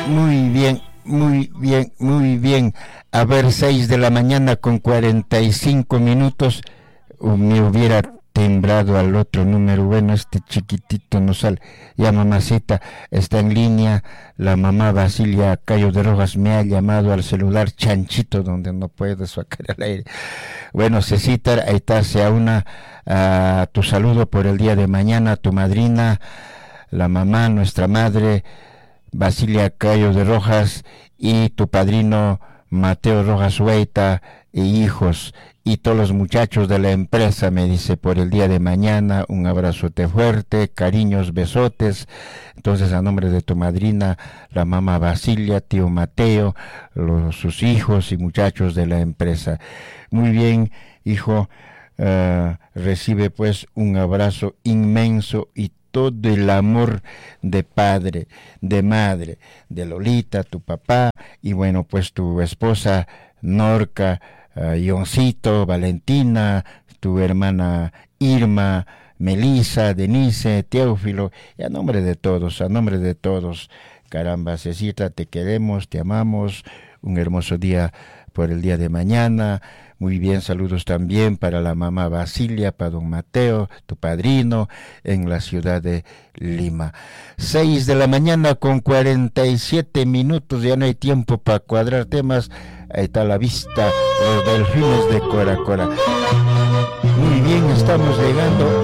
Muy bien, muy bien, muy bien. A ver, 6 de la mañana con 45 minutos. Me hubiera timbrado al otro número. Bueno, este chiquitito no sale. Ya mamacita está en línea. La mamá Basilia Cayo de Rojas me ha llamado al celular chanchito donde no puedo sacar al aire. Bueno, Cecita, ahí está, se aúna a tu saludo por el día de mañana, tu madrina, la mamá, nuestra madre, Basilia Cayo de Rojas, y tu padrino Mateo Rojas Hueita e hijos, y todos los muchachos de la empresa, me dice, por el día de mañana, un abrazote fuerte, cariños, besotes. Entonces, a nombre de tu madrina, la mamá Basilia, tío Mateo, sus hijos y muchachos de la empresa. Muy bien, hijo, recibe pues un abrazo inmenso y todo el amor de padre, de madre, de Lolita, tu papá, y bueno, pues tu esposa Norca, Ioncito, Valentina, tu hermana Irma, Melissa, Denise, Teófilo, y a nombre de todos, caramba, Cecita, te queremos, te amamos, un hermoso día por el día de mañana. Muy bien, saludos también para la mamá Basilia, para don Mateo, tu padrino, en la ciudad de Lima. 6 de la mañana con 47 minutos, ya no hay tiempo para cuadrar temas. Ahí está la vista, los delfines de Cora Cora. Muy bien, estamos llegando